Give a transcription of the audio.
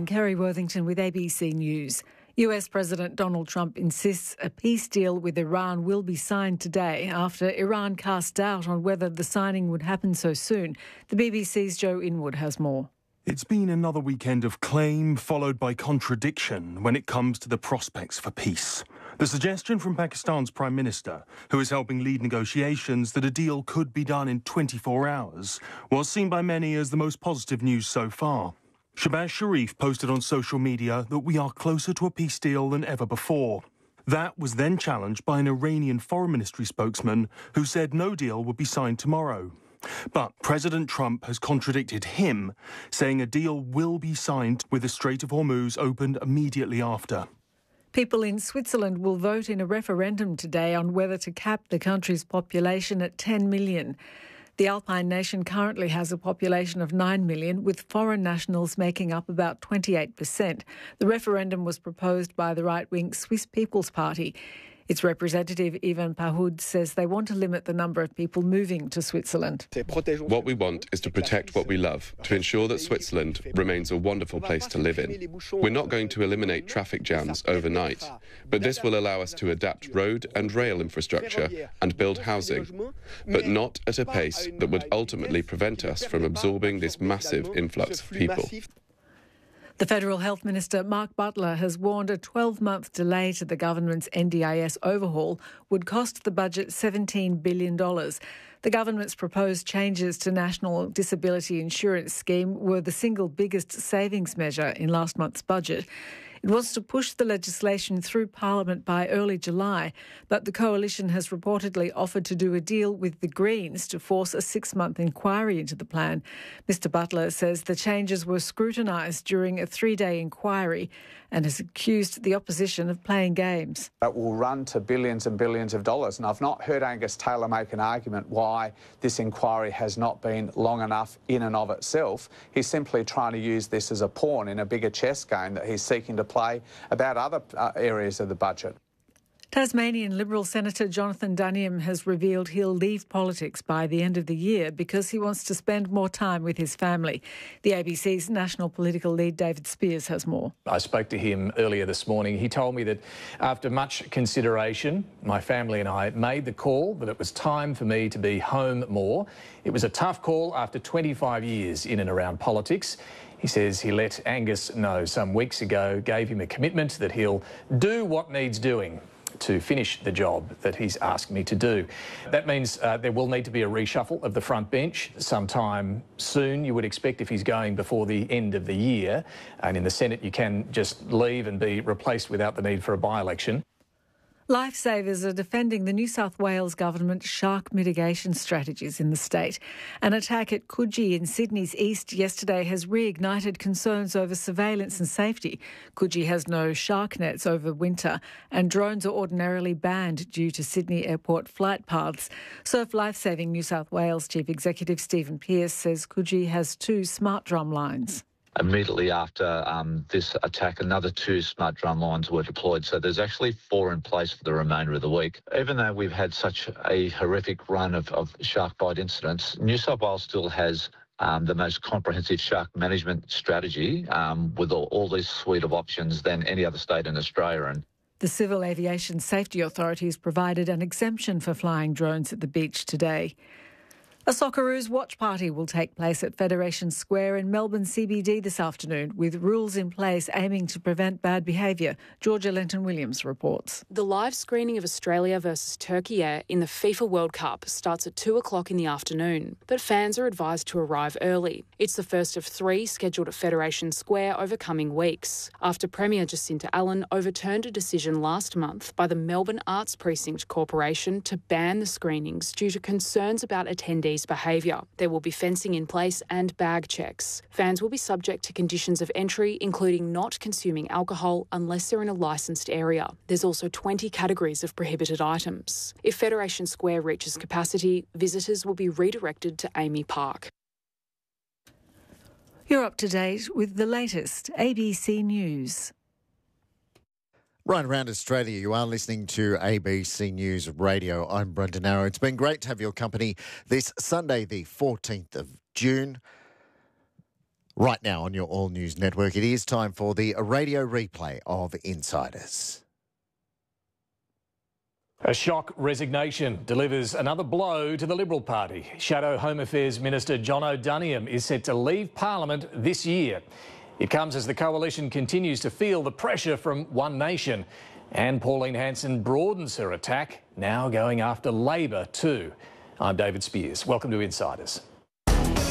Kerry Worthington with ABC News. US President Donald Trump insists a peace deal with Iran will be signed today after Iran cast doubt on whether the signing would happen so soon. The BBC's Joe Inwood has more. It's been another weekend of claim followed by contradiction when it comes to the prospects for peace. The suggestion from Pakistan's Prime Minister, who is helping lead negotiations, that a deal could be done in 24 hours, was seen by many as the most positive news so far. Shahbaz Sharif posted on social media that we are closer to a peace deal than ever before. That was then challenged by an Iranian Foreign Ministry spokesman who said no deal would be signed tomorrow. But President Trump has contradicted him, saying a deal will be signed with the Strait of Hormuz opened immediately after. People in Switzerland will vote in a referendum today on whether to cap the country's population at 10 million. The Alpine nation currently has a population of 9 million, with foreign nationals making up about 28%. The referendum was proposed by the right-wing Swiss People's Party. Its representative, Ivan Pahoud, says they want to limit the number of people moving to Switzerland. What we want is to protect what we love, to ensure that Switzerland remains a wonderful place to live in. We're not going to eliminate traffic jams overnight, but this will allow us to adapt road and rail infrastructure and build housing, but not at a pace that would ultimately prevent us from absorbing this massive influx of people. The Federal Health Minister, Mark Butler, has warned a 12-month delay to the government's NDIS overhaul would cost the budget $17 billion. The government's proposed changes to National Disability Insurance Scheme were the single biggest savings measure in last month's budget. It wants to push the legislation through Parliament by early July, but the coalition has reportedly offered to do a deal with the Greens to force a 6-month inquiry into the plan. Mr Butler says the changes were scrutinised during a 3-day inquiry and has accused the opposition of playing games. That will run to billions and billions of dollars, and I've not heard Angus Taylor make an argument why this inquiry has not been long enough in and of itself. He's simply trying to use this as a pawn in a bigger chess game that he's seeking to play about other areas of the budget. Tasmanian Liberal Senator Jonathan Duniam has revealed he'll leave politics by the end of the year because he wants to spend more time with his family. The ABC's national political lead, David Spears, has more. I spoke to him earlier this morning. He told me that after much consideration, my family and I made the call that it was time for me to be home more. It was a tough call after 25 years in and around politics. He says he let Angus know some weeks ago, gave him a commitment that he'll do what needs doing to finish the job that he's asked me to do. That means there will need to be a reshuffle of the front bench sometime soon, you would expect, if he's going before the end of the year. And in the Senate, you can just leave and be replaced without the need for a by-election. Lifesavers are defending the New South Wales government's shark mitigation strategies in the state. An attack at Coogee in Sydney's east yesterday has reignited concerns over surveillance and safety. Coogee has no shark nets over winter, and drones are ordinarily banned due to Sydney Airport flight paths. Surf Lifesaving New South Wales Chief Executive Stephen Pearce says Coogee has 2 smart drum lines. Immediately after this attack, another 2 smart drum lines were deployed. So there's actually 4 in place for the remainder of the week. Even though we've had such a horrific run of shark bite incidents, New South Wales still has the most comprehensive shark management strategy with all this suite of options than any other state in Australia. And the Civil Aviation Safety Authorities provided an exemption for flying drones at the beach today. A Socceroos watch party will take place at Federation Square in Melbourne CBD this afternoon, with rules in place aiming to prevent bad behaviour. Georgia Lenton-Williams reports. The live screening of Australia versus Turkey in the FIFA World Cup starts at 2 o'clock in the afternoon, but fans are advised to arrive early. It's the first of 3 scheduled at Federation Square over coming weeks, after Premier Jacinta Allen overturned a decision last month by the Melbourne Arts Precinct Corporation to ban the screenings due to concerns about attendees' behaviour. There will be fencing in place and bag checks. Fans will be subject to conditions of entry, including not consuming alcohol unless they're in a licensed area. There's also 20 categories of prohibited items. If Federation Square reaches capacity, visitors will be redirected to Amy Park. You're up to date with the latest ABC News. Right around Australia, you are listening to ABC News Radio. I'm Brendan Arrow. It's been great to have your company this Sunday, the 14th of June. Right now on your All News Network, it is time for the radio replay of Insiders. A shock resignation delivers another blow to the Liberal Party. Shadow Home Affairs Minister John O'Doniam is set to leave Parliament this year. It comes as the coalition continues to feel the pressure from One Nation. And Pauline Hanson broadens her attack, now going after Labor too. I'm David Spears. Welcome to Insiders.